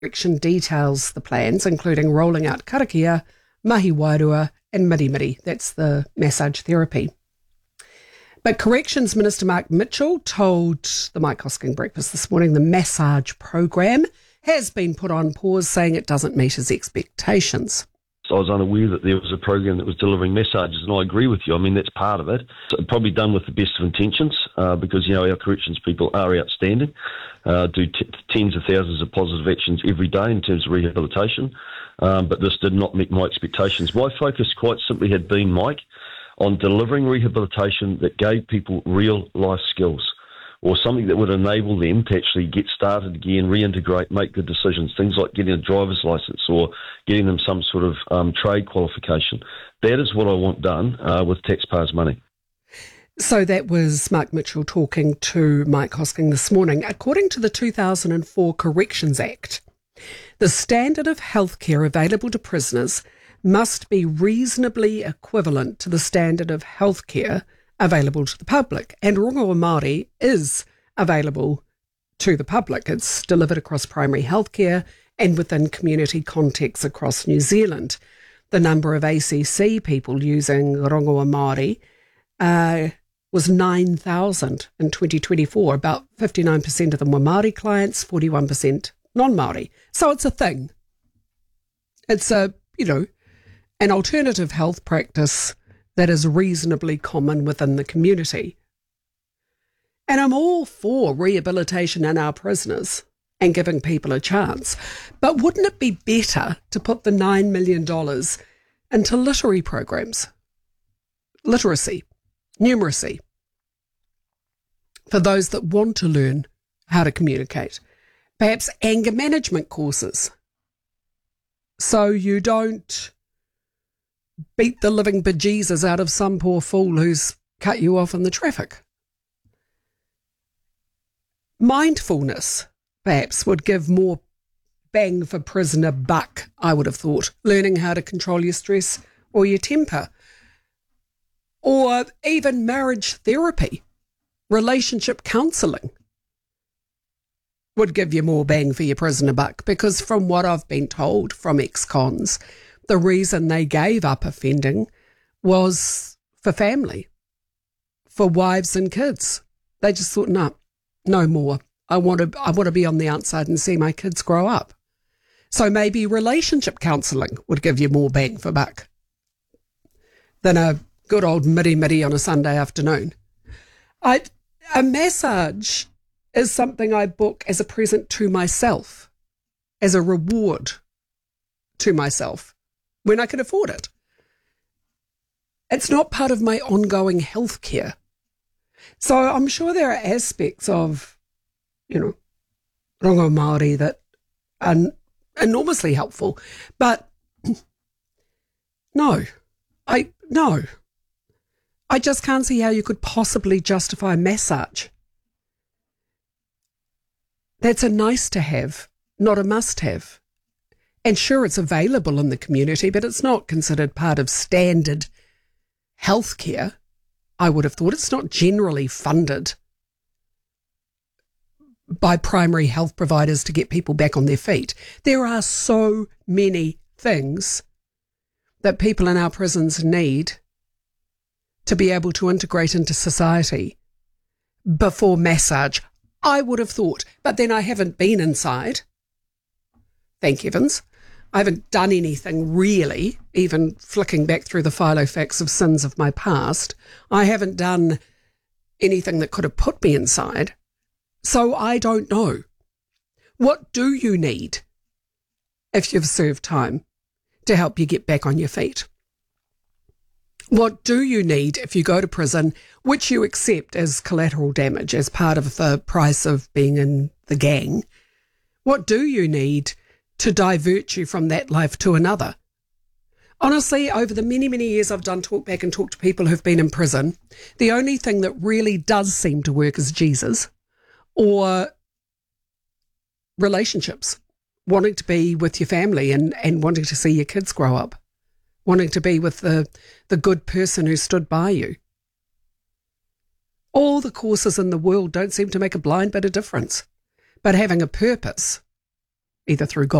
Correction details the plans, including rolling out karakia, mahi wairua and mirimiri. That's the massage therapy. But Corrections Minister Mark Mitchell told the Mike Hosking Breakfast this morning the massage program has been put on pause, saying it doesn't meet his expectations. I was unaware that there was a program that was delivering massages, and I agree with you. I mean, that's part of it. So probably done with the best of intentions, because, our corrections people are outstanding, do tens of thousands of positive actions every day in terms of rehabilitation, but this did not meet my expectations. My focus quite simply had been, Mike, on delivering rehabilitation that gave people real life skills, or something that would enable them to actually get started again, reintegrate, make good decisions, things like getting a driver's license or getting them some sort of trade qualification. That is what I want done with taxpayers' money. So that was Mark Mitchell talking to Mike Hosking this morning. According to the 2004 Corrections Act, the standard of healthcare available to prisoners must be reasonably equivalent to the standard of healthcare available to the public. And Rongoa Māori is available to the public. It's delivered across primary healthcare and within community contexts across New Zealand. The number of ACC people using Rongoa Māori was 9,000 in 2024. About 59% of them were Māori clients, 41% non-Māori. So it's a thing. It's an alternative health practice that is reasonably common within the community. And I'm all for rehabilitation in our prisoners and giving people a chance. But wouldn't it be better to put the $9 million into literary programs? Literacy, numeracy, for those that want to learn how to communicate. Perhaps anger management courses, so you don't beat the living bejesus out of some poor fool who's cut you off in the traffic. Mindfulness, perhaps, would give more bang for prisoner buck, I would have thought. Learning how to control your stress or your temper. Or even marriage therapy, relationship counselling would give you more bang for your prisoner buck, because from what I've been told from ex-cons, the reason they gave up offending was for family, for wives and kids. They just thought, no more. I want to be on the outside and see my kids grow up. So maybe relationship counselling would give you more bang for buck than a good old miri on a Sunday afternoon. A massage is something I book as a present to myself, as a reward to myself, when I can afford it. It's not part of my ongoing health care. So I'm sure there are aspects of, Rongoa Māori that are enormously helpful. But no, I just can't see how you could possibly justify massage. That's a nice to have, not a must have. And sure, it's available in the community, but it's not considered part of standard healthcare. I would have thought it's not generally funded by primary health providers to get people back on their feet. There are so many things that people in our prisons need to be able to integrate into society before massage, I would have thought. But then I haven't been inside. Thank heavens. I haven't done anything really, even flicking back through the Filofax of sins of my past. I haven't done anything that could have put me inside. So I don't know. What do you need if you've served time to help you get back on your feet? What do you need if you go to prison, which you accept as collateral damage, as part of the price of being in the gang? What do you need to divert you from that life to another? Honestly, over the many, many years I've done talk back and talk to people who've been in prison, the only thing that really does seem to work is Jesus or relationships, wanting to be with your family and wanting to see your kids grow up, wanting to be with the good person who stood by you. All the courses in the world don't seem to make a blind bit of difference, but having a purpose, either through